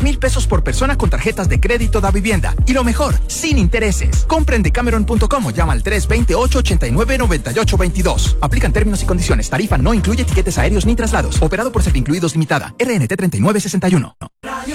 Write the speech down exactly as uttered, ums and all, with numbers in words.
Mil pesos por persona con tarjetas de crédito da vivienda. Y lo mejor, sin intereses. Compra en decameron punto com o llama al tres dos ocho, ocho nueve, nueve ocho dos dos. Aplican términos y condiciones. Tarifa no incluye tiquetes aéreos ni traslados. Operado por Servincluidos Limitada. R N T treinta y nueve sesenta y uno.